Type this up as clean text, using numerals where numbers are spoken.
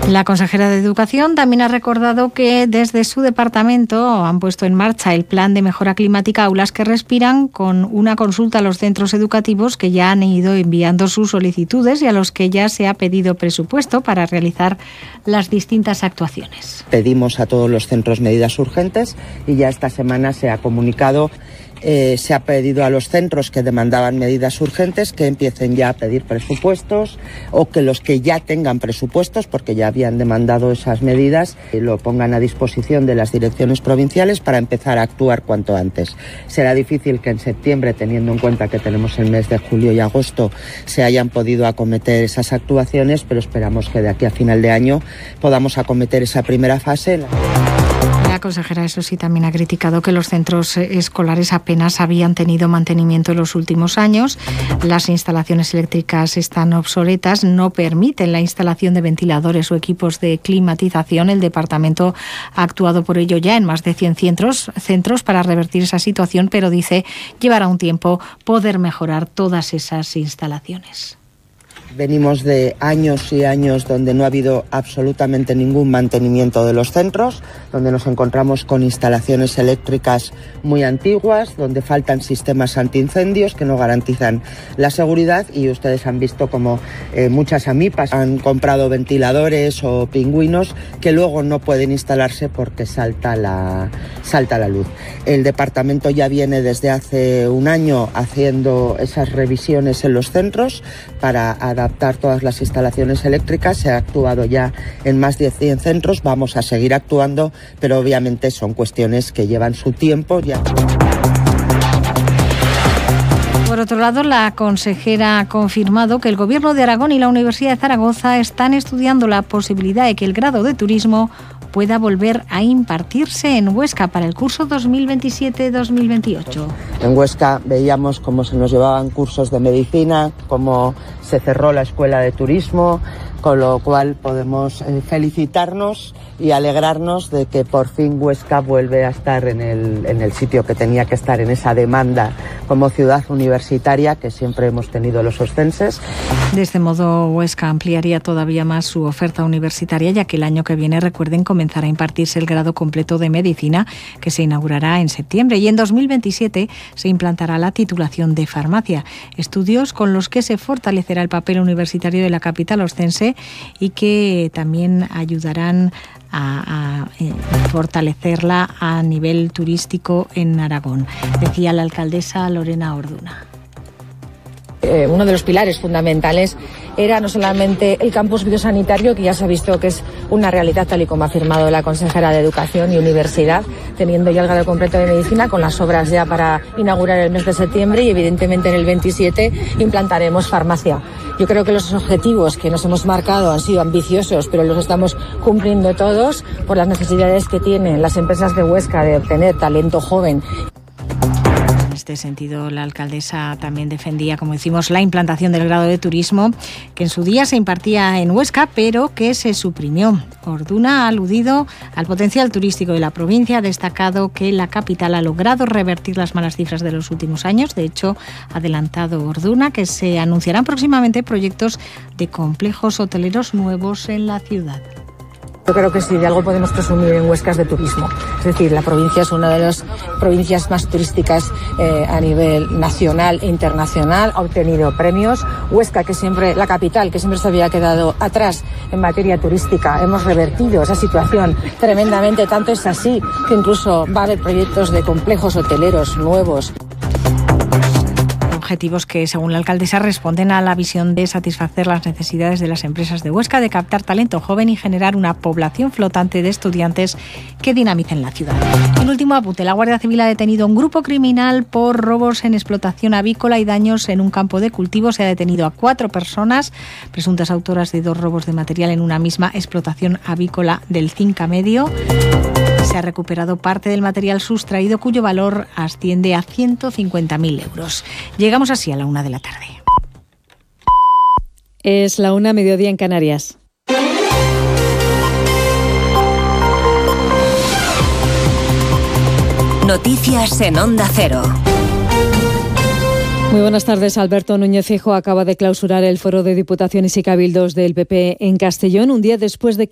La consejera de Educación también ha recordado que desde su departamento han puesto en marcha el plan de mejora climática Aulas que Respiran, con una consulta a los centros educativos que ya han ido enviando sus solicitudes y a los que ya se ha pedido presupuesto para realizar las distintas actuaciones. Pedimos a todos los centros medidas urgentes y ya esta semana se ha comunicado. Se ha pedido a los centros que demandaban medidas urgentes que empiecen ya a pedir presupuestos, o que los que ya tengan presupuestos, porque ya habían demandado esas medidas, lo pongan a disposición de las direcciones provinciales para empezar a actuar cuanto antes. Será difícil que en septiembre, teniendo en cuenta que tenemos el mes de julio y agosto, se hayan podido acometer esas actuaciones, pero esperamos que de aquí a final de año podamos acometer esa primera fase. La consejera, eso sí, también ha criticado que los centros escolares apenas habían tenido mantenimiento en los últimos años. Las instalaciones eléctricas están obsoletas, no permiten la instalación de ventiladores o equipos de climatización. El departamento ha actuado por ello ya en más de 100 centros para revertir esa situación, pero dice llevará un tiempo poder mejorar todas esas instalaciones. Venimos de años y años donde no ha habido absolutamente ningún mantenimiento de los centros, donde nos encontramos con instalaciones eléctricas muy antiguas, donde faltan sistemas antiincendios que no garantizan la seguridad, y ustedes han visto como muchas amipas han comprado ventiladores o pingüinos que luego no pueden instalarse porque salta la luz. El departamento ya viene desde hace un año haciendo esas revisiones en los centros para adaptar todas las instalaciones eléctricas. Se ha actuado ya en más de 100 centros, vamos a seguir actuando, pero obviamente son cuestiones que llevan su tiempo ya. Por otro lado, la consejera ha confirmado que el Gobierno de Aragón y la Universidad de Zaragoza están estudiando la posibilidad de que el grado de turismo pueda volver a impartirse en Huesca para el curso 2027-2028. En Huesca veíamos cómo se nos llevaban cursos de medicina, cómo se cerró la escuela de turismo, con lo cual podemos felicitarnos y alegrarnos de que por fin Huesca vuelve a estar en el sitio que tenía que estar, en esa demanda como ciudad universitaria que siempre hemos tenido los oscenses. De este modo, Huesca ampliaría todavía más su oferta universitaria, ya que el año que viene, recuerden, comenzará a impartirse el grado completo de medicina, que se inaugurará en septiembre, y en 2027 se implantará la titulación de farmacia, estudios con los que se fortalecerá el papel universitario de la capital oscense y que también ayudarán a fortalecerla a nivel turístico en Aragón, decía la alcaldesa Lorena Orduna. Uno de los pilares fundamentales era no solamente el campus biosanitario, que ya se ha visto que es una realidad tal y como ha afirmado la consejera de Educación y Universidad, teniendo ya el grado completo de medicina, con las obras ya para inaugurar el mes de septiembre, y evidentemente en el 27 implantaremos farmacia. Yo creo que los objetivos que nos hemos marcado han sido ambiciosos, pero los estamos cumpliendo todos por las necesidades que tienen las empresas de Huesca de obtener talento joven. En este sentido, la alcaldesa también defendía, como decimos, la implantación del grado de turismo, que en su día se impartía en Huesca, pero que se suprimió. Orduna ha aludido al potencial turístico de la provincia, ha destacado que la capital ha logrado revertir las malas cifras de los últimos años. De hecho, ha adelantado Orduna que se anunciarán próximamente proyectos de complejos hoteleros nuevos en la ciudad. Yo creo que si de algo podemos presumir en Huesca es de turismo. Es decir, la provincia es una de las provincias más turísticas a nivel nacional e internacional. Ha obtenido premios. Huesca, que siempre, la capital, que siempre se había quedado atrás en materia turística, hemos revertido esa situación tremendamente. Tanto es así que incluso va a haber proyectos de complejos hoteleros nuevos. Objetivos que, según la alcaldesa, responden a la visión de satisfacer las necesidades de las empresas de Huesca, de captar talento joven y generar una población flotante de estudiantes que dinamicen la ciudad. En último apunte, la Guardia Civil ha detenido a un grupo criminal por robos en explotación avícola y daños en un campo de cultivo. Se ha detenido a 4 personas, presuntas autoras de 2 robos de material en una misma explotación avícola del Cinca Medio. Se ha recuperado parte del material sustraído, cuyo valor asciende a 150.000 euros. Llegamos así a la 1 de la tarde. Es la 1, mediodía en Canarias. Noticias en Onda Cero. Muy buenas tardes. Alberto Núñez Feijóo acaba de clausurar el foro de diputaciones y cabildos del PP en Castellón, un día después de que